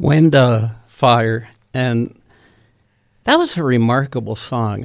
Wind, Fire, and that was a remarkable song.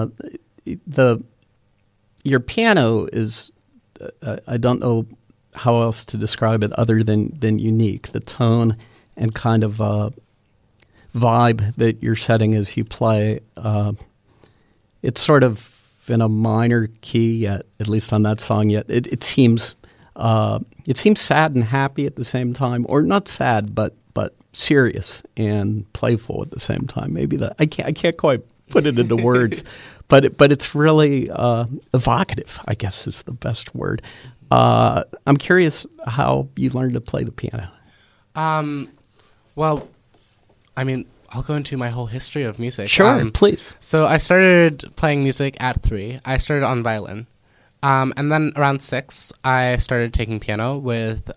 Your piano is, I don't know how else to describe it other than unique. The tone and kind of vibe that you're setting as you play, it's sort of in a minor key, at least on that song. Yet it seems sad and happy at the same time, or not sad, but serious and playful at the same time. Maybe that I can't quite put it into words, but it's really evocative, I guess is the best word. I'm curious how you learned to play the piano. Well, I mean, I'll go into my whole history of music. Sure, please. So I started playing music at 3. I started on violin. And then around 6, I started taking piano with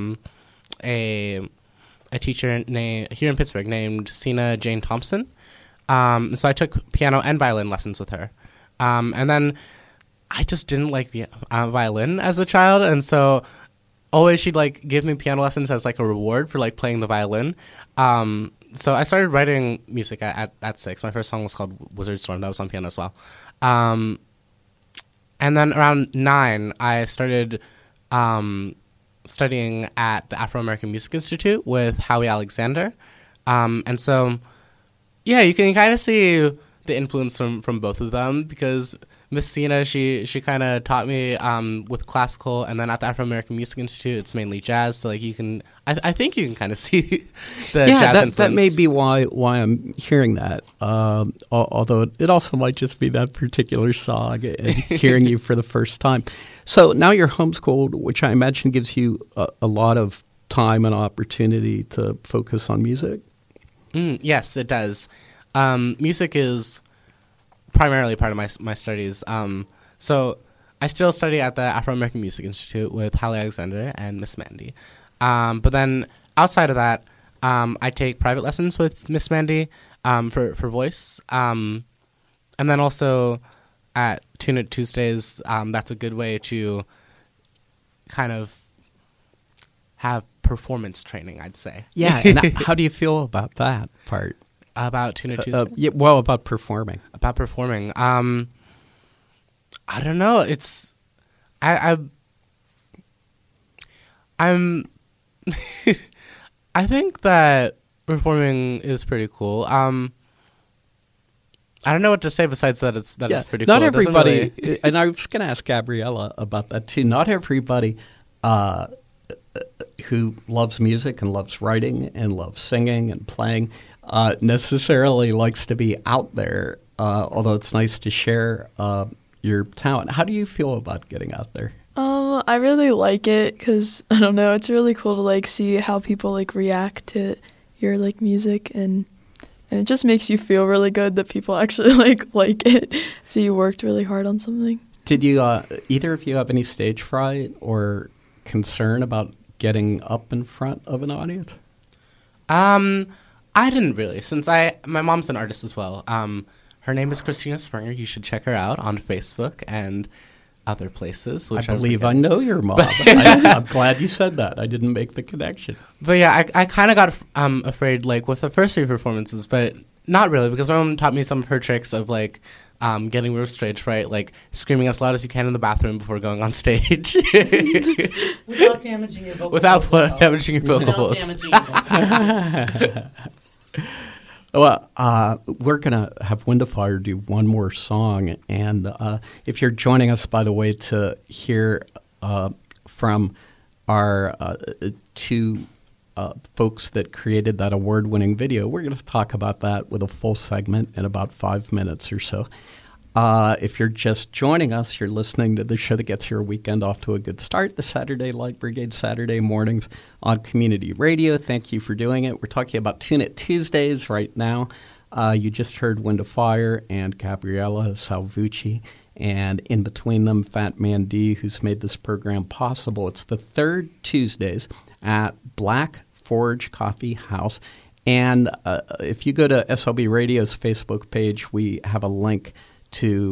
a teacher here in Pittsburgh named Sina Jane Thompson. So I took piano and violin lessons with her. And then I just didn't like violin as a child, and so always she'd give me piano lessons as a reward for playing the violin. So I started writing music at 6. My first song was called Wizard Storm. That was on piano as well. And then around 9, I started studying at the Afro-American Music Institute with Howie Alexander. And so, yeah, you can kind of see the influence from both of them, because Miss Sina, she kind of taught me with classical, and then at the Afro-American Music Institute, it's mainly jazz. So you can, I think you can kind of see the jazz influence. That may be why I'm hearing that. Although it also might just be that particular song and hearing you for the first time. So now you're homeschooled, which I imagine gives you a lot of time and opportunity to focus on music. Yes, it does. Music is primarily part of my studies. So I still study at the Afro-American Music Institute with Hallie Alexander and Miss Mandy. But then outside of that, I take private lessons with Miss Mandy for voice. And then also at Tune It Tuesdays, that's a good way to kind of have performance training, I'd say. Yeah, and how do you feel about that part? About Tune It Tuesdays? About performing. About performing. I don't know. It's I'm I think that performing is pretty cool. I don't know what to say besides that it's pretty cool. Not everybody, and I was going to ask Gabriella about that too. Not everybody who loves music and loves writing and loves singing and playing necessarily likes to be out there, although it's nice to share your talent. How do you feel about getting out there? I really like it because, I don't know, it's really cool to see how people react to your music, and it just makes you feel really good that people actually like it. So you worked really hard on something. Did you either of you have any stage fright or concern about getting up in front of an audience? I didn't really, since my mom's an artist as well. Her name is Christina Springer. You should check her out on Facebook and other places. Which I believe I know your mom. I'm glad you said that. I didn't make the connection. But yeah, I kind of got afraid with the first 3 performances, but not really, because my mom taught me some of her tricks of getting real stage fright, screaming as loud as you can in the bathroom before going on stage. Without damaging your vocal Without damaging your vocal cords. Well, we're going to have Wind of Fire do one more song. And if you're joining us, by the way, to hear from our 2 folks that created that award-winning video, we're going to talk about that with a full segment in about 5 minutes or so. If you're just joining us, you're listening to the show that gets your weekend off to a good start, the Saturday Light Brigade Saturday mornings on Community Radio. Thank you for doing it. We're talking about Tune It Tuesdays right now. You just heard Wind of Fire and Gabriella Salvucci, and in between them, Fat Man D, who's made this program possible. It's the 3rd Tuesdays at Black Forge Coffee House. And if you go to SLB Radio's Facebook page, we have a link to